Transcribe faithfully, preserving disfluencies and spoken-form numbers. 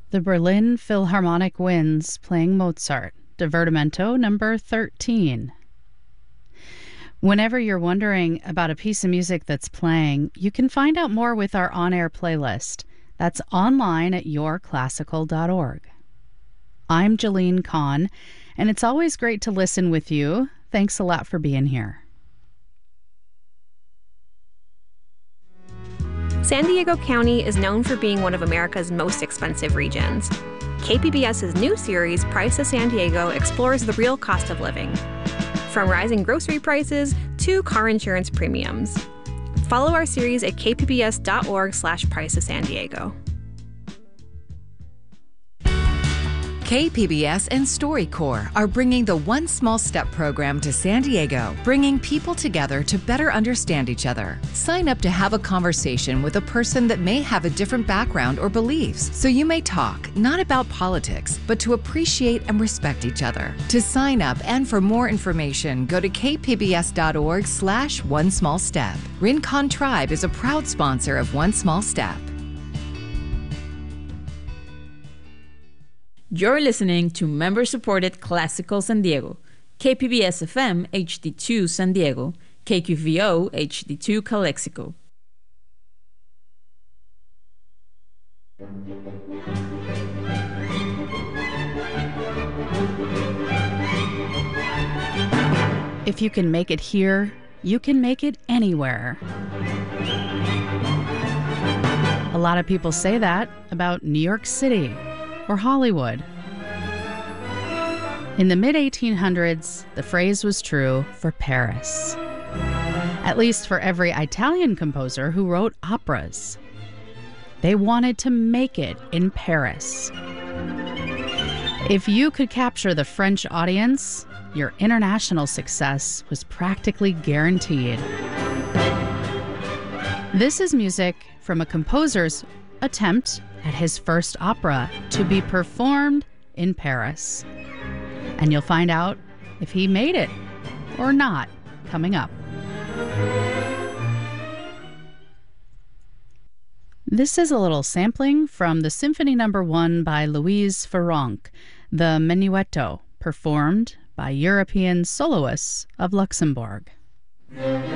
The Berlin Philharmonic Winds playing Mozart, Divertimento number thirteen. Whenever you're wondering about a piece of music that's playing, you can find out more with our on-air playlist. That's online at your classical dot org. I'm Jalene Kahn, and it's always great to listen with you. Thanks a lot for being here. San Diego County is known for being one of America's most expensive regions. KPBS's new series, Price of San Diego, explores the real cost of living, from rising grocery prices to car insurance premiums. Follow our series at kpbs.org slash Price of San Diego. K P B S and StoryCorps are bringing the One Small Step program to San Diego, bringing people together to better understand each other. Sign up to have a conversation with a person that may have a different background or beliefs, so you may talk not about politics, but to appreciate and respect each other. To sign up and for more information, go to kpbs.org slash One Small Step. Rincon Tribe is a proud sponsor of One Small Step. You're listening to member-supported Classical San Diego, K P B S F M H D two San Diego, K Q V O H D two Calexico. If you can make it here, you can make it anywhere. A lot of people say that about New York City or Hollywood. In the mid eighteen hundreds, the phrase was true for Paris. At least for every Italian composer who wrote operas. They wanted to make it in Paris. If you could capture the French audience, your international success was practically guaranteed. This is music from a composer's attempt at his first opera to be performed in Paris. And you'll find out if he made it or not coming up. This is a little sampling from the Symphony Number One by Louise Farrenc, the Menuetto, performed by European soloists of Luxembourg.